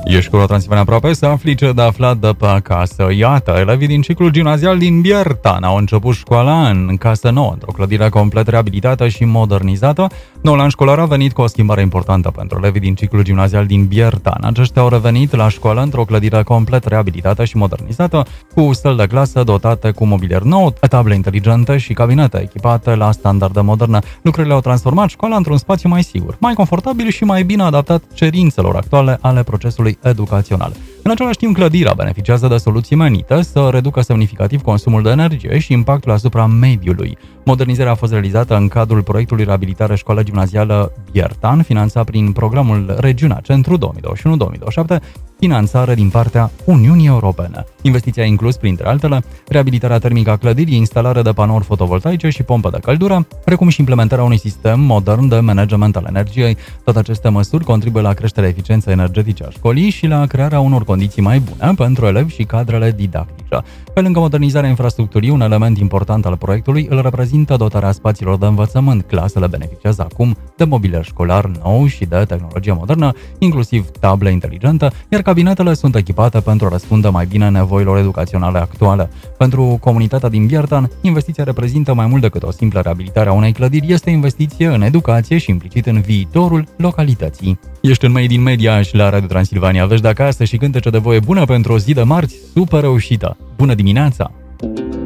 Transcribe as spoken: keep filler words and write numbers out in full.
E Școala Transilvania Aproape să afli ce de aflat de pe acasă. Iată, elevii din ciclul gimnazial din Biertan au început școala în casă nouă, într-o clădire complet reabilitată și modernizată. Noul an școlar a venit cu o schimbare importantă pentru elevii din ciclul gimnazial din Biertan. Aceștia au revenit la școală într-o clădire complet reabilitată și modernizată, cu săli de clasă dotate cu mobilier nou, table inteligente și cabinete echipate la standarde moderne. Lucrurile au transformat școala într-un spațiu mai sigur, mai confortabil și mai bine adaptat cerințelor actuale ale procesului educațional. În același timp, clădirea beneficiază de soluții menite să reducă semnificativ consumul de energie și impactul asupra mediului. Modernizarea a fost realizată în cadrul proiectului Reabilitare Școală Gimnazială Biertan, finanțat prin programul Regiunea Centru două mii douăzeci și unu două mii douăzeci și șapte, finanțare din partea Uniunii Europene. Investiția a inclus, printre altele, reabilitarea termică a clădirii, instalarea de panouri fotovoltaice și pompe de căldură, precum și implementarea unui sistem modern de management al energiei. Toate aceste măsuri contribuie la creșterea eficienței energetice a școlii și la crearea unor condiții mai bune pentru elevi și cadrele didactice. Pe lângă modernizarea infrastructurii, un element important al proiectului îl reprezintă dotarea spațiilor de învățământ. Clasele beneficiază acum de mobilier școlar nou și de tehnologie modernă, inclusiv table inteligente, iar cabinetele sunt echipate pentru a răspunde mai bine nevoilor educaționale actuale. Pentru comunitatea din Biertan, investiția reprezintă mai mult decât o simplă reabilitare a unei clădiri, este investiție în educație și implicit în viitorul localității. Ești în Made in Media și la Radio Transilvania. Vești de acasă și cântece de voie bună pentru o zi de marți super reușită. Bună dimineața!